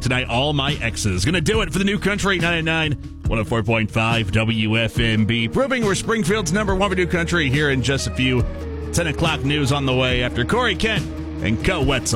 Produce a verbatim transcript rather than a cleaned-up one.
tonight, All My Exes. Going to do it for the New Country ninety-nine, one oh four point five W F M B. Proving we're Springfield's number one for New Country here in just a few. ten o'clock news on the way after Corey Kent and Co. Wetzel.